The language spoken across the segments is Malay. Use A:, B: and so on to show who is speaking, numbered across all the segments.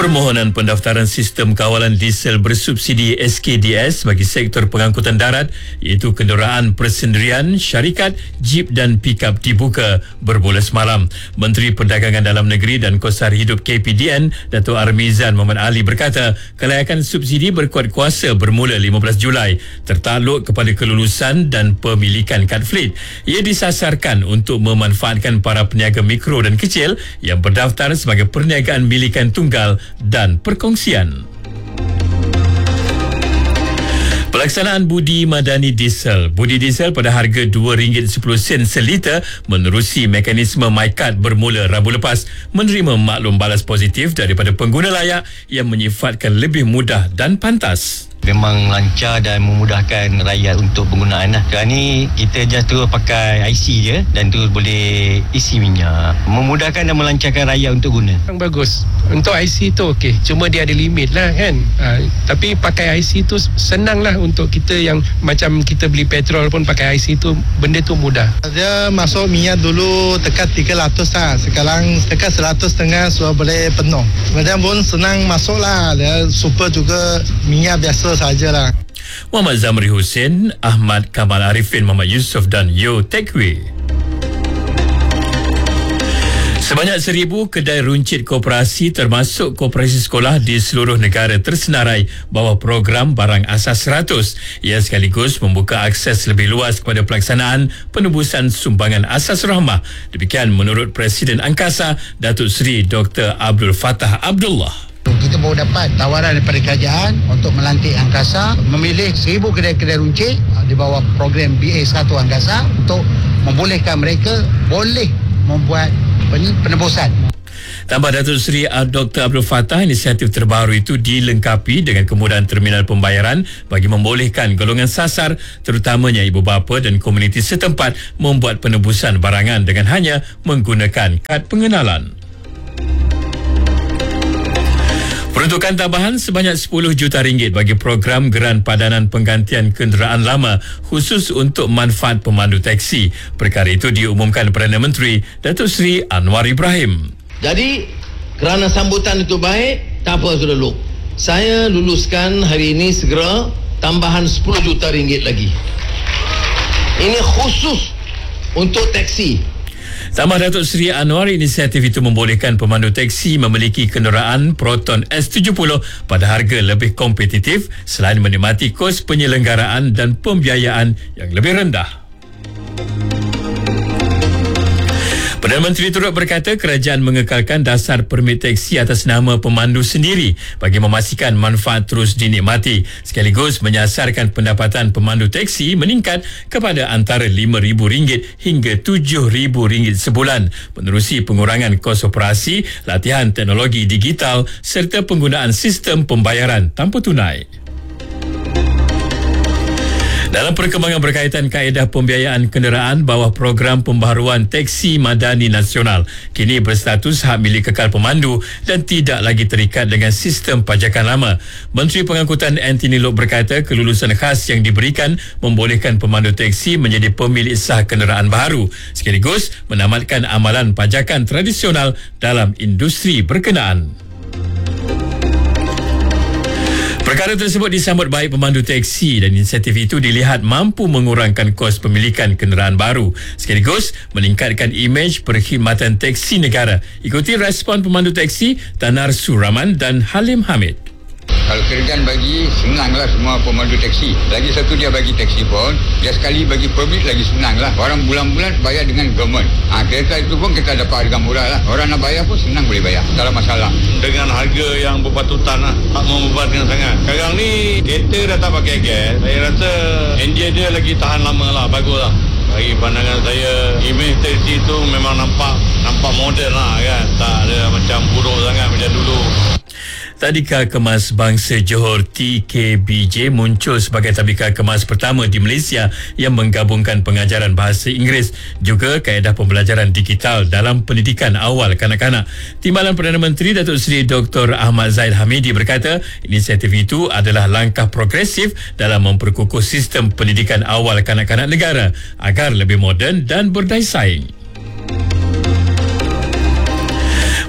A: Permohonan pendaftaran sistem kawalan diesel bersubsidi SKDS bagi sektor pengangkutan darat iaitu kenderaan persendirian, syarikat, jeep dan pikap dibuka bermula semalam. Menteri Perdagangan Dalam Negeri dan Kos Sara Hidup KPDN, Dato' Armizan Muhammad Ali berkata, kelayakan subsidi berkuat kuasa bermula 15 Julai tertakluk kepada kelulusan dan pemilikan kad fleet. Ia disasarkan untuk memanfaatkan para peniaga mikro dan kecil yang berdaftar sebagai perniagaan milikan tunggal dan perkongsian. Pelaksanaan budi madani diesel. Budi diesel pada harga RM2.10 seliter menerusi mekanisme MyCard bermula Rabu lepas menerima maklum balas positif daripada pengguna layak yang menyifatkan lebih mudah dan pantas.
B: Memang lancar dan memudahkan rakyat untuk penggunaan lah. Sekarang ni kita just terus pakai IC je dan terus boleh isi minyak. Memudahkan dan melancarkan rakyat untuk guna.
C: Bagus. Untuk IC tu okey. Cuma dia ada limit lah kan. Tapi pakai IC tu senang lah untuk kita yang macam kita beli petrol pun pakai IC tu, benda tu mudah.
D: Dia masuk minyak dulu tekan 300 lah. Sekarang tekan 100.5 sudah boleh penuh. Kemudian pun senang masuk lah. Dia super juga minyak biasa sajalah.
A: Muhammad Zamri Hussein, Ahmad Kamal Arifin, Muhammad Yusof dan Yo Tekwi. Sebanyak 1,000 kedai runcit koperasi termasuk koperasi sekolah di seluruh negara tersenarai bawah program Barang Asas 100. Ia sekaligus membuka akses lebih luas kepada pelaksanaan penebusan sumbangan asas rahmah. Demikian menurut Presiden Angkasa, Datuk Seri Dr. Abdul Fattah Abdullah.
E: Kita baru dapat tawaran daripada kerajaan untuk melantik Angkasa memilih 1,000 kedai-kedai runcit di bawah program BA1 Angkasa untuk membolehkan mereka boleh membuat penebusan.
A: Tambah Datuk Seri Dr. Abdul Fattah, inisiatif terbaru itu dilengkapi dengan kemudahan terminal pembayaran bagi membolehkan golongan sasar terutamanya ibu bapa dan komuniti setempat membuat penebusan barangan dengan hanya menggunakan kad pengenalan. Peruntukan tambahan sebanyak RM10 juta bagi program geran padanan penggantian kenderaan lama khusus untuk manfaat pemandu teksi. Perkara itu diumumkan Perdana Menteri Datuk Seri Anwar Ibrahim.
F: Jadi kerana sambutan itu baik, tak apa sudah Luk. Saya luluskan hari ini segera tambahan RM10 juta lagi. Ini khusus untuk teksi.
A: Tambah Datuk Seri Anwar, inisiatif itu membolehkan pemandu teksi memiliki kenderaan Proton S70 pada harga lebih kompetitif selain menikmati kos penyelenggaraan dan pembiayaan yang lebih rendah. Perdana Menteri turut berkata kerajaan mengekalkan dasar permit teksi atas nama pemandu sendiri bagi memastikan manfaat terus dinikmati sekaligus menyasarkan pendapatan pemandu teksi meningkat kepada antara RM5,000 hingga RM7,000 sebulan menerusi pengurangan kos operasi, latihan teknologi digital serta penggunaan sistem pembayaran tanpa tunai. Dalam perkembangan berkaitan kaedah pembiayaan kenderaan bawah program pembaharuan Teksi Madani Nasional, kini berstatus hak milik kekal pemandu dan tidak lagi terikat dengan sistem pajakan lama. Menteri Pengangkutan Anthony Loke berkata kelulusan khas yang diberikan membolehkan pemandu teksi menjadi pemilik sah kenderaan baharu sekaligus menamatkan amalan pajakan tradisional dalam industri berkenaan. Perkara tersebut disambut baik pemandu teksi dan inisiatif itu dilihat mampu mengurangkan kos pemilikan kenderaan baru sekaligus meningkatkan imej perkhidmatan teksi negara. Ikuti respon pemandu teksi Tanar Suraman dan Halim Hamid.
G: Kalau kerajaan bagi, senanglah semua pemandu teksi. Lagi satu dia bagi teksi pun, dia sekali bagi permit lagi senanglah. Orang bulan-bulan bayar dengan government. Kereta itu pun kita dapat harga murah lah. Orang nak bayar pun senang boleh bayar. Tak ada masalah.
H: Dengan harga yang berpatutan lah, tak membebankan sangat. Sekarang ni kereta dah tak pakai gas. Saya rasa enjin dia lagi tahan lama lah, bagus lah. Bagi pandangan saya, imej teksi tu memang nampak moden lah kan. Tak ada macam buruk sangat macam dulu.
A: Tadika Kemas Bangsa Johor TKBJ muncul sebagai tadika kemas pertama di Malaysia yang menggabungkan pengajaran bahasa Inggeris juga kaedah pembelajaran digital dalam pendidikan awal kanak-kanak. Timbalan Perdana Menteri Datuk Seri Dr. Ahmad Zahid Hamidi berkata inisiatif itu adalah langkah progresif dalam memperkukuh sistem pendidikan awal kanak-kanak negara agar lebih moden dan berdaya saing.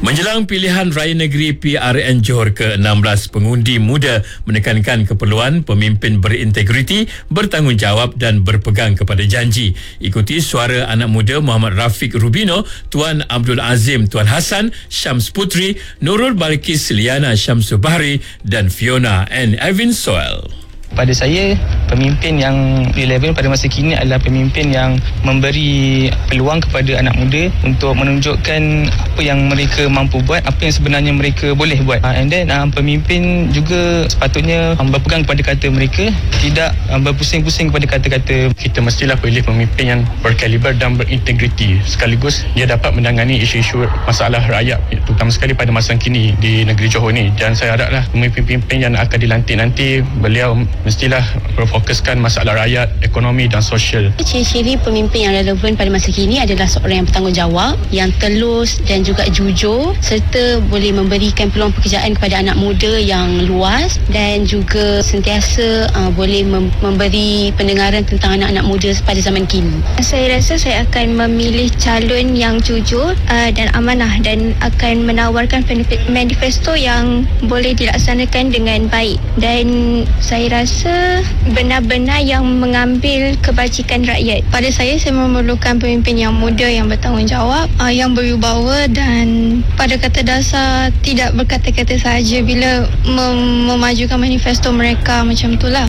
A: Menjelang pilihan raya negeri PRN Johor ke-16, pengundi muda menekankan keperluan pemimpin berintegriti, bertanggungjawab dan berpegang kepada janji. Ikuti suara anak muda Muhammad Rafiq Rubino, Tuan Abdul Azim Tuan Hassan, Syams Putri, Nurul Balkis Liana Syamsul Bahri dan Fiona N. Evin Soel.
I: Pada saya, pemimpin yang relevan pada masa kini adalah pemimpin yang memberi peluang kepada anak muda untuk menunjukkan apa yang mereka mampu buat, apa yang sebenarnya mereka boleh buat. And then pemimpin juga sepatutnya berpegang kepada kata mereka, tidak berpusing-pusing kepada kata-kata.
C: Kita mestilah pilih pemimpin yang berkaliber dan berintegriti, sekaligus dia dapat menangani isu-isu masalah rakyat, terutama sekali pada masa kini di negeri Johor ni. Dan saya haraplah pemimpin-pemimpin yang akan dilantik nanti, beliau mestilah berfokuskan masalah rakyat, ekonomi dan sosial.
J: Ciri-ciri pemimpin yang relevan pada masa kini adalah seorang yang bertanggungjawab, yang telus dan juga jujur, serta boleh memberikan peluang pekerjaan kepada anak muda yang luas dan juga sentiasa boleh memberi pendengaran tentang anak-anak muda pada zaman kini.
K: Saya rasa saya akan memilih calon yang jujur dan amanah dan akan menawarkan manifesto yang boleh dilaksanakan dengan baik, dan saya rasa benar-benar yang mengambil kebajikan rakyat. Pada saya memerlukan pemimpin yang muda, yang bertanggungjawab, yang berwibawa dan pada kata dasar tidak berkata-kata sahaja bila memajukan manifesto mereka, macam itulah.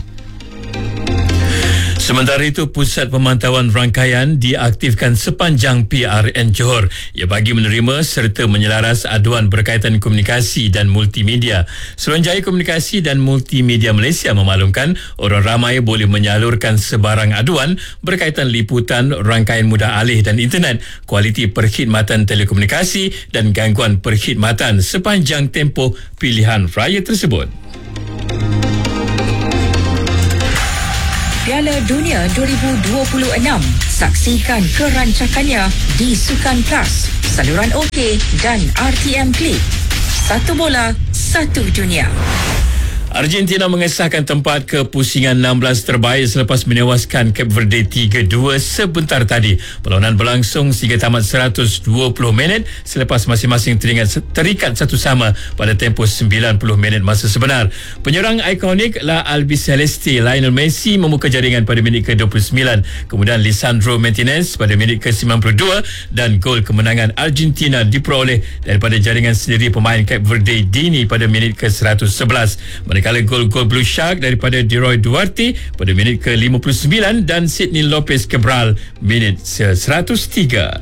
A: Sementara itu, Pusat Pemantauan Rangkaian diaktifkan sepanjang PRN Johor. Ia bagi menerima serta menyelaras aduan berkaitan komunikasi dan multimedia. Suruhanjaya Komunikasi dan Multimedia Malaysia memaklumkan orang ramai boleh menyalurkan sebarang aduan berkaitan liputan, rangkaian mudah alih dan internet, kualiti perkhidmatan telekomunikasi dan gangguan perkhidmatan sepanjang tempoh pilihan raya tersebut.
L: Piala Dunia 2026. Saksikan kerancakannya di Sukan Plus, saluran OK dan RTM Klik. Satu bola, satu dunia.
A: Argentina mengesahkan tempat kepusingan 16 terbaik selepas menewaskan Cape Verde 3-2 sebentar tadi. Perlawanan berlangsung sehingga tamat 120 minit selepas masing-masing terikat satu sama pada tempoh 90 minit masa sebenar. Penyerang ikonik La Albiceleste Lionel Messi membuka jaringan pada minit ke-29, kemudian Lisandro Martinez pada minit ke-92 dan gol kemenangan Argentina diperoleh daripada jaringan sendiri pemain Cape Verde Dini pada minit ke-111. Manakala gol-gol Blue Shark daripada Deroy Duarte pada minit ke-59 dan Sidney Lopez Cabral minit 103.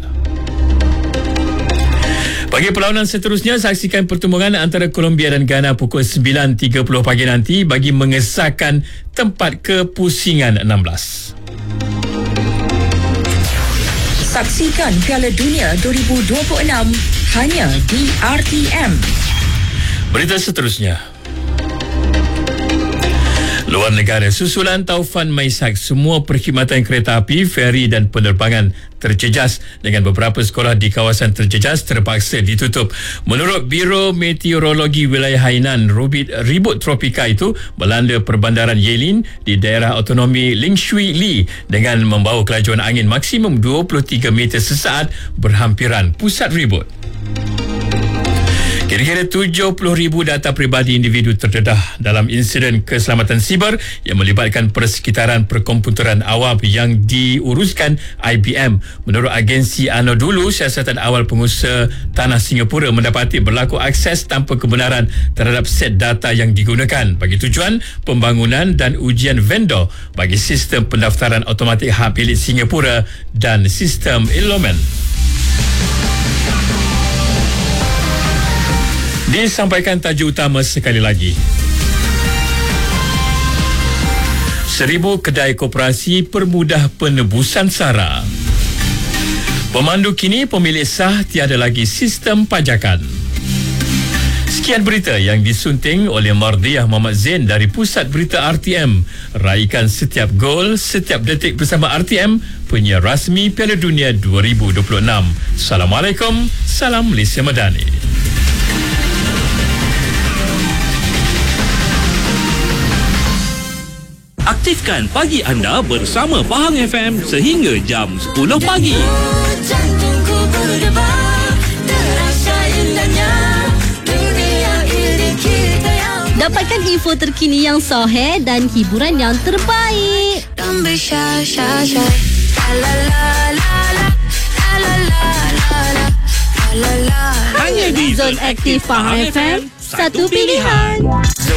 A: Bagi perlawanan seterusnya, saksikan pertembungan antara Colombia dan Ghana pukul 9.30 pagi nanti bagi mengesahkan tempat kepusingan 16.
L: Saksikan Piala Dunia 2026 hanya di RTM.
A: Berita seterusnya. Luar negara, susulan taufan Maisak, semua perkhidmatan kereta api, feri dan penerbangan terjejas dengan beberapa sekolah di kawasan terjejas terpaksa ditutup. Menurut Biro Meteorologi Wilayah Hainan, ribut tropika itu melanda perbandaran Yelin di daerah autonomi Lingshui Li dengan membawa kelajuan angin maksimum 23 meter sesaat berhampiran pusat ribut. Kira-kira 70,000 data peribadi individu terdedah dalam insiden keselamatan siber yang melibatkan persekitaran perkomputeran awam yang diuruskan IBM. Menurut agensi Anadolu, siasatan awal pengusaha tanah Singapura mendapati berlaku akses tanpa kebenaran terhadap set data yang digunakan bagi tujuan pembangunan dan ujian vendor bagi sistem pendaftaran automatik hak milik Singapura dan sistem enrolment. Disampaikan tajuk utama sekali lagi. 1,000 kedai koperasi permudah penebusan sara. Pemandu kini pemilik sah tiada lagi sistem pajakan. Sekian berita yang disunting oleh Mardiah Muhammad Zain dari Pusat Berita RTM. Raikan setiap gol, setiap detik bersama RTM, penyiar rasmi Piala Dunia 2026. Assalamualaikum, salam Malaysia Madani.
M: Aktifkan pagi anda bersama Pahang FM sehingga jam 10 pagi.
N: Jantungku berdebar, terasa indahnya info terkini yang sahih dan hiburan yang terbaik.
O: Don't be shy, shy, shy. La la la la la la la la la la la.
L: Hanya di Zone Aktif Pahang FM, satu pilihan.